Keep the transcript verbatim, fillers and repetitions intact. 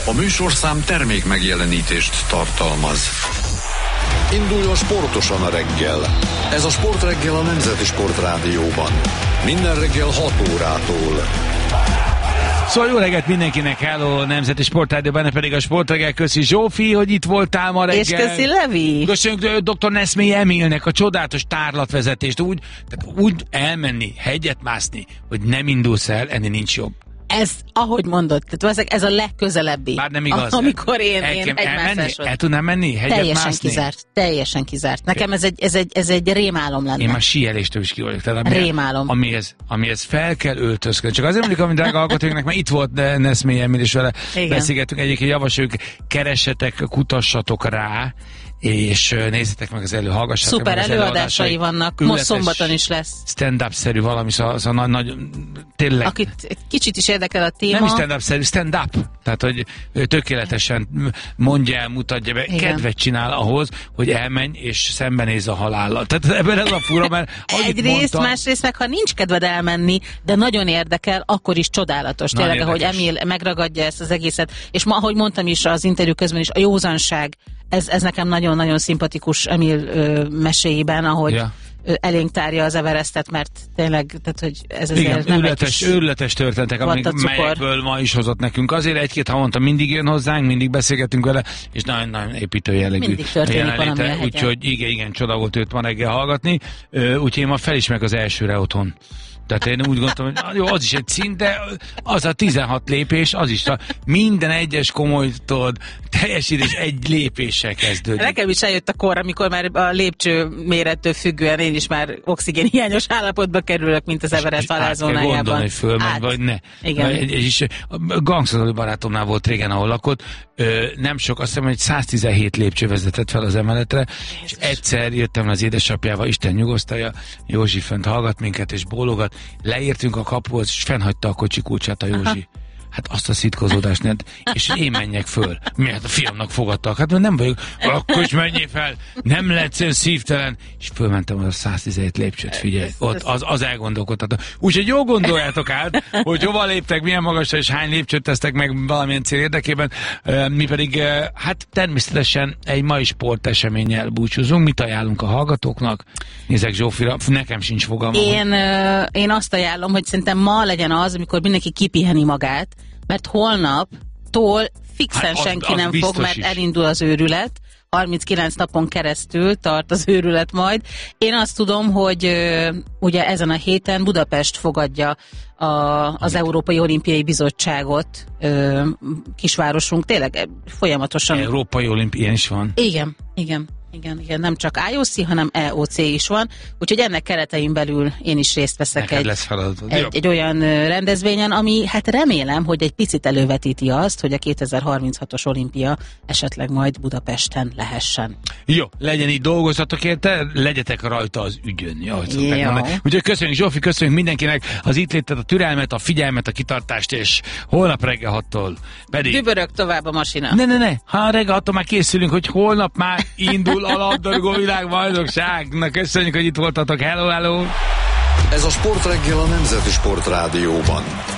A műsorszám termék megjelenítést tartalmaz. Induljon sportosan a reggel. Ez a Sportreggel a Nemzeti Sportrádióban. Minden reggel hat órától. Szóval jó reggelt mindenkinek, hello, Nemzeti Sportrádió, benne pedig a Sportreggel. Köszi Zsófi, hogy itt voltál ma reggel. És köszi Levi. Köszönjük dr. Neszmélyi Emilnek a csodálatos tárlatvezetést. Úgy, tehát úgy elmenni, hegyet mászni, hogy nem indulsz el, ennél nincs jobb. Ez, ahogy mondod, tehát ez a legközelebbi. Bár nem igaz. Amikor én, el, én hegymászásod. El tudnám menni? Hegyet teljesen mászni? kizárt, teljesen kizárt. Nekem ez egy, ez egy, ez egy rémálom lenne. Én már síeléstől is ki vagyok. Tehát, rémálom. Amihez, amihez fel kell öltözködni. Csak azért mondjuk, amit drága hallgatóinknak, mert itt volt Neszmélyi Emil, és vele beszélgettünk. Egyébként javasoljuk, keressetek, kutassatok rá, és nézzétek meg az elő, hallgassátok szuper meg az előadásai vannak, most szombaton is lesz. Stand-up-szerű valami, szóval, szóval nagy, nagy, tényleg. Akit egy kicsit is érdekel a téma. Nem is stand-up-szerű, stand-up. Tehát, hogy tökéletesen mondja el, mutatja be, igen. Kedvet csinál ahhoz, hogy elmenj és szembenéz a halállal. Tehát ebben ez a fura, mert egyrészt, mondta, másrészt meg, ha nincs kedved elmenni, de nagyon érdekel, akkor is csodálatos. Tényleg, érdekes. Ahogy Emil megragadja ezt az egészet, és ma, ahogy mondtam is az interjú közben is, a józanság, Ez, ez nekem nagyon-nagyon szimpatikus Emil ö, meséiben, ahogy ja. ö, elénk tárja az Everestet, mert tényleg, tehát, hogy ez igen, azért nem őrületes, őrületes történetek, amik, melyekből ma is hozott nekünk. Azért egy-két havonta mindig jön hozzánk, mindig beszélgetünk vele, és nagyon-nagyon építő jellegű. Mindig történik valami a hegyen. Úgyhogy igen, igen, csoda volt őt ma reggel hallgatni. Úgyhogy én ma felismerek az elsőre otthon. Tehát én úgy gondolom, hogy jó, az is egy szint, de az a tizenhat lépés, az is a minden egyes komolytól teljesítés egy lépéssel kezdődik. Nekem is eljött a kor, amikor már a lépcső mérettől függően én is már oxigénhiányos állapotba kerülök, mint az Everest halálzónájában. Át kell gondolni, hogy fölmegy, vagy ne. Igen. Egy, és a Gangszadali barátomnál volt régen, ahol lakott, ö, nem sok, azt hiszem, hogy száztizenhét lépcső vezetett fel az emeletre, Jézus. És egyszer jöttem az édesapjával, Isten nyugosztalja, Józsi fent hallgat minket és bólogat, leértünk a kapuhoz, és fennhagyta a kocsi kulcsát a Józsi. Aha. Hát azt a szitkozódást nem, és én menjek föl. Miért a fiamnak fogadtak? Hát mert nem vagyok, akkor is menjél fel, nem lehetsz olyan szívtelen. És fölmentem az a száztizenhét lépcsőt, figyelj, ott az, az elgondolkodható. Úgyhogy jól gondoljátok át, hogy hova léptek, milyen magasra, és hány lépcsőt tesztek meg valamilyen cél érdekében. Mi pedig, hát természetesen egy mai sporteseménnyel búcsúzunk. Mit ajánlunk a hallgatóknak? Nézek Zsófira, nekem sincs fogalmam. Én, én azt ajánlom, hogy szerintem ma legyen az, amikor mindenki kipiheni magát, mert holnaptól fixen hát az, senki az nem fog, mert is. Elindul az őrület. harminckilenc napon keresztül tart az őrület majd. Én azt tudom, hogy ö, ugye ezen a héten Budapest fogadja a, az Európai Olimpiai Bizottságot, ö, kisvárosunk, tényleg folyamatosan. Európai Olimpia is van. Igen, igen. Igen, igen, nem csak I O C, hanem E O C is van, úgyhogy ennek keretein belül én is részt veszek egy, egy, egy olyan rendezvényen, ami hát remélem, hogy egy picit elővetíti azt, hogy a kétezer-harminchatos olimpia esetleg majd Budapesten lehessen. Jó, legyen így, dolgozzatok érte, legyetek rajta az ügyön. Jó, úgyhogy köszönjük Zsófi, köszönjük mindenkinek az itt létet, a türelmet, a figyelmet, a kitartást, és holnap reggel hattól pedig... Dübörög tovább a masina. Ne, ne, ne, ha reggel hattól már készülünk, hogy holnap már indul a labdarúgó világbajnokság. Na, köszönjük, hogy itt voltatok. Hello, hello! Ez a Sportreggel a Nemzeti Sportrádióban.